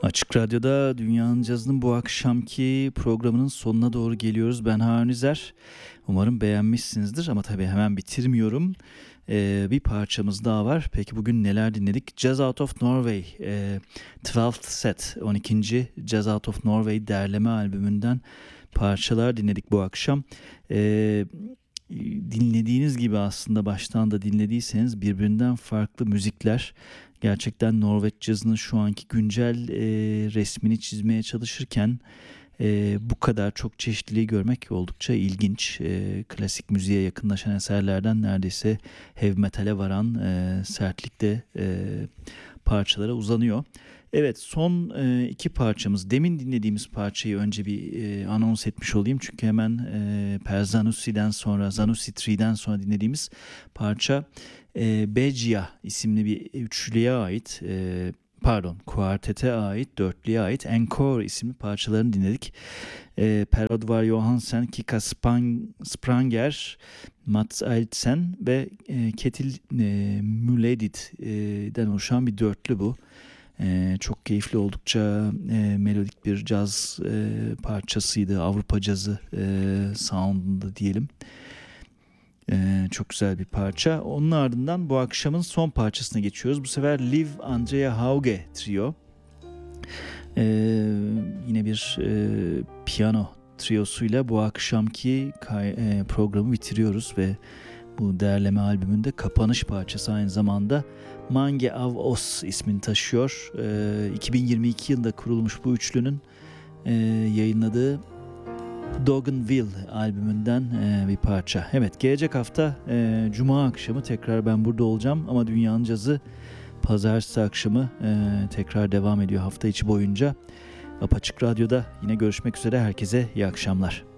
Açık Radyo'da Dünyanın Cazı'nın bu akşamki programının sonuna doğru geliyoruz. Ben Harun İzer. Umarım beğenmişsinizdir ama tabii hemen bitirmiyorum. Bir parçamız daha var. Peki bugün neler dinledik? Jazz Out of Norway, 12th Set, 12. Jazz Out of Norway derleme albümünden parçalar dinledik bu akşam. Dinlediğiniz gibi aslında baştan da dinlediyseniz birbirinden farklı müzikler. Gerçekten Norveç cazının şu anki güncel resmini çizmeye çalışırken bu kadar çok çeşitliliği görmek oldukça ilginç. Klasik müziğe yakınlaşan eserlerden neredeyse heavy metal'e varan sertlikte parçalara uzanıyor. Evet, son iki parçamız. Demin dinlediğimiz parçayı önce bir anons etmiş olayım. Çünkü hemen Per Zanussi'den sonra, Zanussi Tree'den sonra dinlediğimiz parça Begia isimli bir üçlüye ait, kuartete ait, dörtlüye ait Encore isimli parçalarını dinledik. Per Oddvar Johansen, Kika Spranger, Mats Eidsen ve Ketil Müledit'den oluşan bir dörtlü bu. Çok keyifli, oldukça melodik bir caz parçasıydı. Avrupa cazı sound'unda diyelim. Çok güzel bir parça. Onun ardından bu akşamın son parçasına geçiyoruz. Bu sefer Liv Andrea Hauge Trio. Yine bir piyano triosuyla bu akşamki programı bitiriyoruz ve bu derleme albümünde kapanış parçası aynı zamanda Mange av oss ismini taşıyor. 2022 yılında kurulmuş bu üçlünün yayınladığı Dogenville albümünden bir parça. Evet, gelecek hafta Cuma akşamı tekrar ben burada olacağım ama Dünyanın Cazı Pazartesi akşamı tekrar devam ediyor hafta içi boyunca. Apaçık Radyo'da yine görüşmek üzere. Herkese iyi akşamlar.